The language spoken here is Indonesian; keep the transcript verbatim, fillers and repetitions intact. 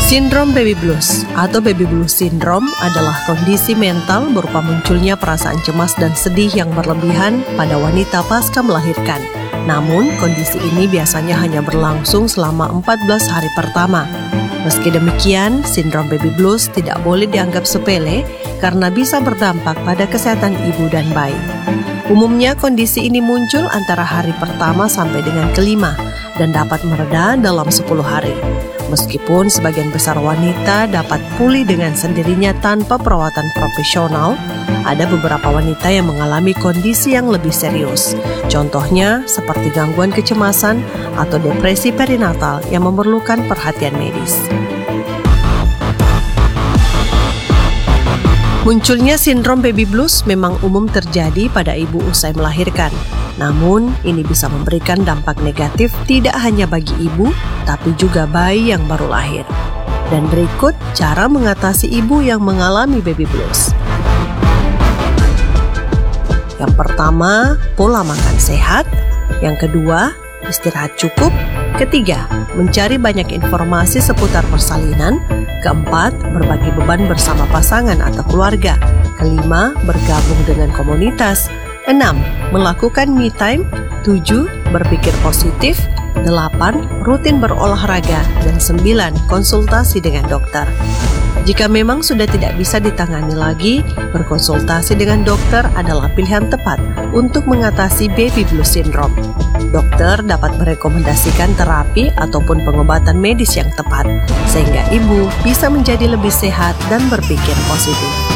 Sindrom baby blues atau baby blues syndrome adalah kondisi mental berupa munculnya perasaan cemas dan sedih yang berlebihan pada wanita pasca melahirkan. Namun, kondisi ini biasanya hanya berlangsung selama empat belas hari pertama. Meski demikian, sindrom baby blues tidak boleh dianggap sepele karena bisa berdampak pada kesehatan ibu dan bayi. Umumnya kondisi ini muncul antara hari pertama sampai dengan kelima dan dapat mereda dalam sepuluh hari. Meskipun sebagian besar wanita dapat pulih dengan sendirinya tanpa perawatan profesional, ada beberapa wanita yang mengalami kondisi yang lebih serius. Contohnya seperti gangguan kecemasan atau depresi perinatal yang memerlukan perhatian medis. Munculnya sindrom baby blues memang umum terjadi pada ibu usai melahirkan. Namun, ini bisa memberikan dampak negatif tidak hanya bagi ibu, tapi juga bayi yang baru lahir. Dan berikut cara mengatasi ibu yang mengalami baby blues. Yang pertama, pola makan sehat. Yang kedua, istirahat cukup. Ketiga, mencari banyak informasi seputar persalinan. Keempat, berbagi beban bersama pasangan atau keluarga. Kelima, bergabung dengan komunitas. Enam, melakukan me time. Tujuh, berpikir positif. Delapan, rutin berolahraga. Dan sembilan, konsultasi dengan dokter. Jika memang sudah tidak bisa ditangani lagi, berkonsultasi dengan dokter adalah pilihan tepat untuk mengatasi baby blues syndrome. Dokter dapat merekomendasikan terapi ataupun pengobatan medis yang tepat, sehingga ibu bisa menjadi lebih sehat dan berpikir positif.